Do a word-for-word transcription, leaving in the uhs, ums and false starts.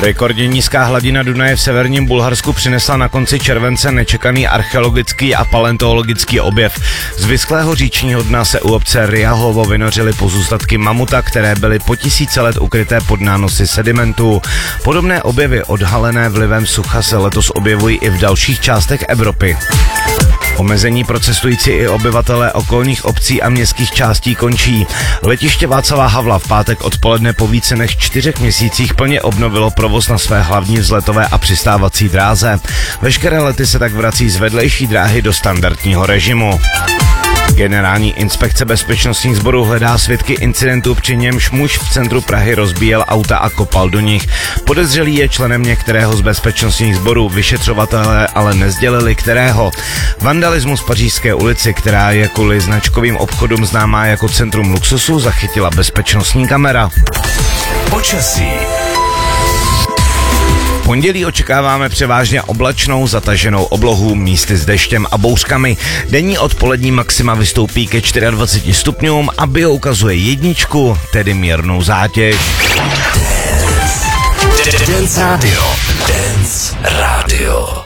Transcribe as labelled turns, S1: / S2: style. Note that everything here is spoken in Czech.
S1: Rekordně nízká hladina Dunaje v severním Bulharsku přinesla na konci července nečekaný archeologický a paleontologický objev. Z vysklého říčního dna se u obce Ryahovo vynořily pozůstatky mamuta, které byly po tisíce let ukryté pod nánosy sedimentů. Podobné objevy odhalené vlivem sucha se letos objevují i v dalších částech Evropy. Omezení pro cestující i obyvatele okolních obcí a městských částí končí. Letiště Václava Havla v pátek odpoledne po více než čtyřech měsících plně obnovilo provoz na své hlavní vzletové a přistávací dráze. Veškeré lety se tak vrací z vedlejší dráhy do standardního režimu. Generální inspekce bezpečnostních sborů hledá svědky incidentu, při němž muž v centru Prahy rozbíjel auta a kopal do nich. Podezřelý je členem některého z bezpečnostních sborů, vyšetřovatelé ale nesdělili kterého. Vandalismus v Pařížské ulici, která je kvůli značkovým obchodům známá jako centrum luxusu, zachytila bezpečnostní kamera.
S2: Počasí.
S1: Pondělí očekáváme převážně oblačnou zataženou oblohu, místy s deštěm a bouřkami. Denní odpolední maxima vystoupí ke dvaceti čtyřem stupňům a bio ukazuje jedničku, tedy mírnou zátěž.
S2: Dance Radio. Dance Radio.